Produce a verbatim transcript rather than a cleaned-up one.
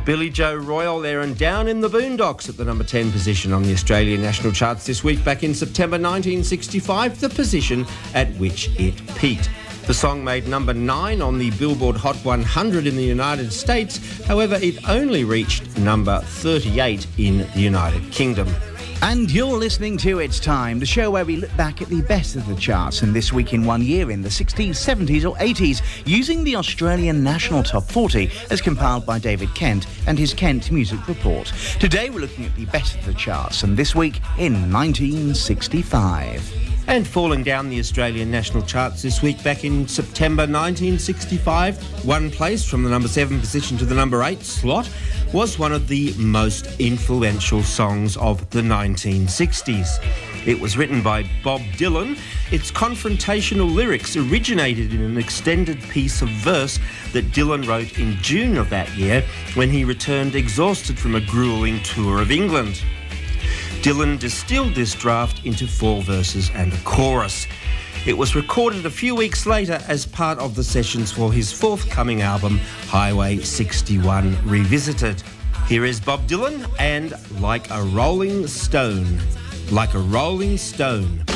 Billy Joe Royal there and Down in the Boondocks at the number ten position on the Australian national charts this week back in September nineteen sixty-five, the position at which it peaked. The song made number nine on the Billboard Hot one hundred in the United States. However, it only reached number thirty-eight in the United Kingdom. And you're listening to It's Time, the show where we look back at the best of the charts and this week in one year in the sixties, seventies or eighties, using the Australian National Top forty as compiled by David Kent and his Kent Music Report. Today we're looking at the best of the charts and this week in nineteen sixty-five. And falling down the Australian national charts this week back in September nineteen sixty-five, one place from the number seven position to the number eight slot, was one of the most influential songs of the nineteen sixties. It was written by Bob Dylan. Its confrontational lyrics originated in an extended piece of verse that Dylan wrote in June of that year when he returned exhausted from a gruelling tour of England. Dylan distilled this draft into four verses and a chorus. It was recorded a few weeks later as part of the sessions for his forthcoming album, Highway sixty-one Revisited. Here is Bob Dylan and Like a Rolling Stone. Like a Rolling Stone.